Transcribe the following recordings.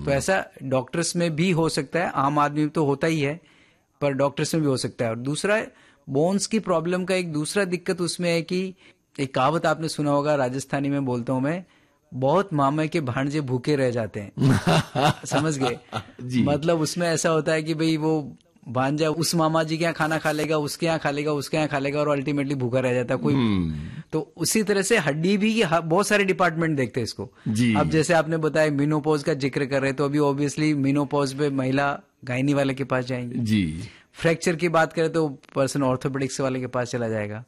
तो ऐसा डॉक्टर्स में भी हो सकता है, आम आदमी में तो होता ही है, पर डॉक्टर्स में भी हो सकता है। और दूसरा, बोन्स की प्रॉब्लम का एक दूसरा दिक्कत उसमें है कि एक कहावत आपने सुना होगा, राजस्थानी में बोलता हूं मैं, बहुत मामे के भांजे भूखे रह जाते हैं। समझ गए? मतलब उसमें ऐसा होता है कि भाई वो भांजा उस मामा जी के यहाँ खाना खा लेगा, उसके यहाँ खा लेगा, उसके यहाँ खा लेगा, और अल्टीमेटली भूखा रह जाता है कोई। तो उसी तरह से हड्डी भी बहुत सारे डिपार्टमेंट देखते हैं इसको। अब जैसे आपने बताया मीनोपॉज का जिक्र कर रहे, तो अभी ऑब्वियसली मीनोपॉज पे महिला गायनी वाले के पास जाएंगी जी। फ्रैक्चर की बात करें तो पर्सन ऑर्थोपेडिक्स वाले के पास चला जाएगा,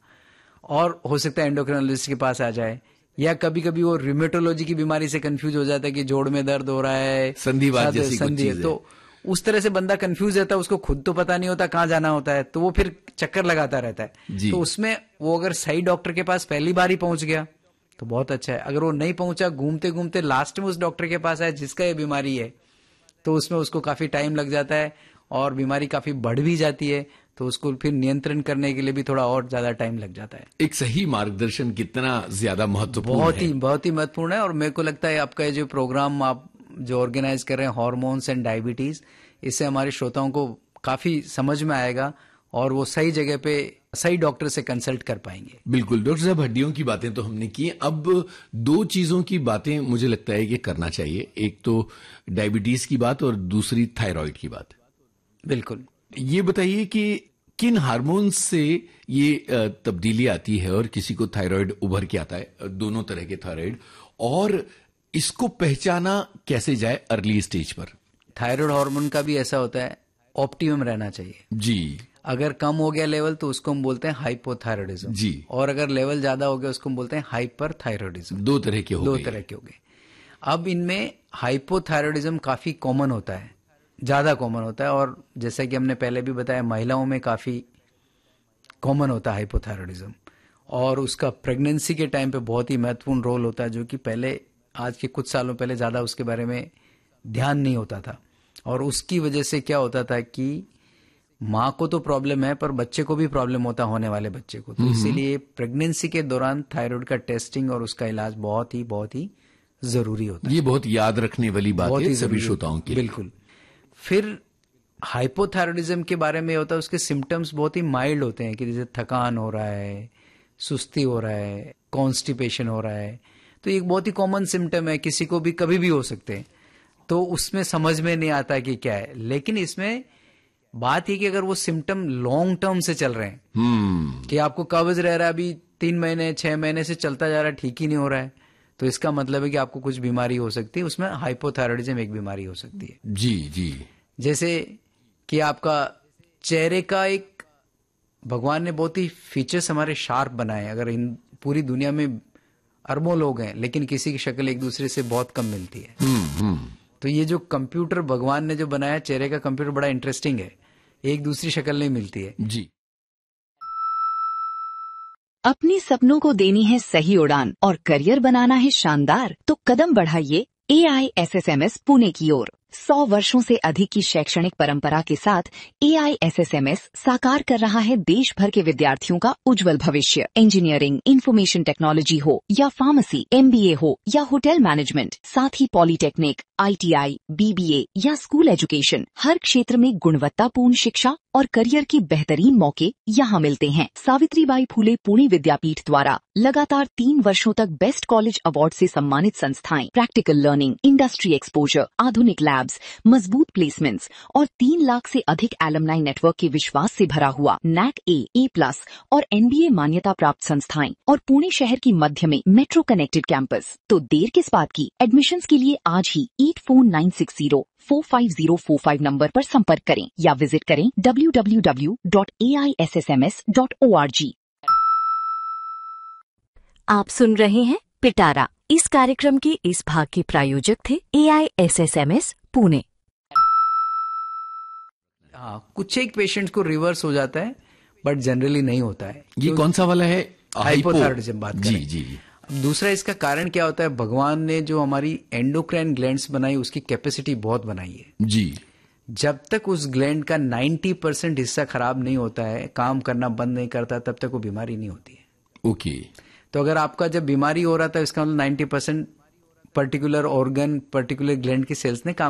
और हो सकता है एंडोक्रिनोलॉजिस्ट के पास आ जाए, या कभी कभी वो रिमेटोलॉजी की बीमारी से कंफ्यूज हो जाता है कि जोड़ में दर्द हो रहा है, संधिवात जैसी कुछ चीज है। तो उस तरह से बंदा कंफ्यूज रहता है, उसको खुद तो पता नहीं होता कहाँ जाना होता है, तो वो फिर चक्कर लगाता रहता है। तो उसमें वो अगर सही डॉक्टर के पास पहली बार ही पहुंच गया तो बहुत अच्छा है। अगर वो नहीं पहुंचा, घूमते घूमते लास्ट में उस डॉक्टर के पास आया जिसका ये बीमारी है, तो उसमें उसको काफी टाइम लग जाता है और बीमारी काफी बढ़ भी जाती है, तो उसको फिर नियंत्रण करने के लिए भी थोड़ा और ज्यादा टाइम लग जाता है। एक सही मार्गदर्शन कितना ज्यादा महत्वपूर्ण है। बहुत ही महत्वपूर्ण है। और मेरे को लगता है आपका ये जो प्रोग्राम आप जो ऑर्गेनाइज कर रहे हैं, हार्मोन्स एंड डायबिटीज, इससे हमारे श्रोताओं को काफी समझ में आएगा और वो सही जगह पे सही डॉक्टर से कंसल्ट कर पाएंगे। बिल्कुल डॉक्टर साहब, हड्डियों की बातें तो हमने की, अब दो चीजों की बातें मुझे लगता है कि करना चाहिए। एक तो डायबिटीज की बात और दूसरी थायराइड की बात। बिल्कुल। ये बताइए कि किन हार्मोन्स से ये तब्दीली आती है और किसी को थायराइड उभर के आता है, दोनों तरह के थायराइड, और इसको पहचाना कैसे जाए अर्ली स्टेज पर? थायराइड हार्मोन का भी ऐसा होता है, ऑप्टिमम रहना चाहिए जी। अगर कम हो गया लेवल तो उसको हम बोलते हैं हाइपोथायराइडिज्म जी, और अगर लेवल ज्यादा हो गया उसको हम बोलते हैं हाइपरथायराइडिज्म। दो तरह के हो गए। अब इनमें हाइपोथायराइडिज्म काफी कॉमन होता है, ज्यादा कॉमन होता है, और जैसा कि हमने पहले भी बताया महिलाओं में काफी कॉमन होता है हाइपोथायराइडिज्म, और उसका प्रेगनेंसी के टाइम पे बहुत ही महत्वपूर्ण रोल होता है, जो कि पहले, आज के कुछ सालों पहले ज्यादा उसके बारे में ध्यान नहीं होता था। और उसकी वजह से क्या होता था कि माँ को तो प्रॉब्लम है पर बच्चे को भी प्रॉब्लम होता, होने वाले बच्चे को। तो इसीलिए प्रेगनेंसी के दौरान थायराइड का टेस्टिंग और उसका इलाज बहुत ही जरूरी होता है। ये बहुत याद रखने वाली बात है सभी श्रोताओं के। बिल्कुल। फिर हाइपोथायराइडिज्म के बारे में होता है, उसके सिम्टम्स बहुत ही माइल्ड होते हैं, कि जैसे थकान हो रहा है, सुस्ती हो रहा है, कॉन्स्टिपेशन हो रहा है। तो एक बहुत ही कॉमन सिम्टम है, किसी को भी कभी भी हो सकते हैं, तो उसमें समझ में नहीं आता कि क्या है। लेकिन इसमें बात ये कि अगर वो सिम्टम लॉन्ग टर्म से चल रहे हैं, कि आपको कब्ज रह रहा है अभी 3 महीने 6 महीने से चलता जा रहा है, ठीक ही नहीं हो रहा है, तो इसका मतलब है कि आपको कुछ बीमारी हो सकती है। उसमें हाइपोथायराइडिज्म एक बीमारी हो सकती है। जी जी। जैसे कि आपका चेहरे का एक, भगवान ने बहुत ही फीचर्स हमारे शार्प बनाए। अगर इन पूरी दुनिया में अरबों लोग हैं लेकिन किसी की शक्ल एक दूसरे से बहुत कम मिलती है। तो ये जो कंप्यूटर भगवान ने जो बनाया, चेहरे का कंप्यूटर, बड़ा इंटरेस्टिंग है, एक दूसरी शक्ल नहीं मिलती है जी। अपने सपनों को देनी है सही उड़ान और करियर बनाना है शानदार, तो कदम बढ़ाइए AISSMS पुणे की ओर। 100 वर्षों से अधिक की शैक्षणिक परंपरा के साथ AISSMS साकार कर रहा है देश भर के विद्यार्थियों का उज्जवल भविष्य। इंजीनियरिंग, इंफॉर्मेशन टेक्नोलॉजी हो या फार्मेसी, MBA हो या होटल मैनेजमेंट, साथ ही पॉलिटेक्निक, ITI, BBA या स्कूल एजुकेशन, हर क्षेत्र में गुणवत्तापूर्ण शिक्षा और करियर के बेहतरीन मौके यहाँ मिलते हैं। सावित्रीबाई फुले पुणे विद्यापीठ द्वारा लगातार 3 वर्षों तक बेस्ट कॉलेज अवार्ड से सम्मानित संस्थाएं, प्रैक्टिकल लर्निंग, इंडस्ट्री एक्सपोजर, आधुनिक लैब्स, मजबूत प्लेसमेंट्स और 3 लाख से अधिक एलुमनाई नेटवर्क के विश्वास से भरा हुआ NAC A+ और NBA मान्यता प्राप्त संस्थाएं, और पुणे शहर की मध्य में मेट्रो कनेक्टेड कैंपस। तो देर किस बात की, एडमिशन्स के लिए आज ही 8496045045 नंबर पर संपर्क करें या विजिट करें www.aissms.org। आप सुन रहे हैं पिटारा। इस कार्यक्रम के इस भाग के प्रायोजक थे AISSMS पुणे। कुछ एक पेशेंट्स को रिवर्स हो जाता है बट जनरली नहीं होता है। ये कौन सा वाला है? हाइपोथायराइडिज्म बात करें। जी जी। दूसरा इसका कारण क्या होता है, भगवान ने जो हमारी एंडोक्राइन ग्लैंड्स बनाई उसकी कैपेसिटी बहुत बनाई है जी। जब तक उस ग्लैंड का 90% हिस्सा खराब नहीं होता है, काम करना बंद नहीं करता, तब तक वो बीमारी नहीं होती है। ओके। तो अगर आपका जब बीमारी हो रहा था इसका मतलब 90% पर्टिकुलर ऑर्गन, पर्टिकुलर ग्लैंड की सेल्स ने काम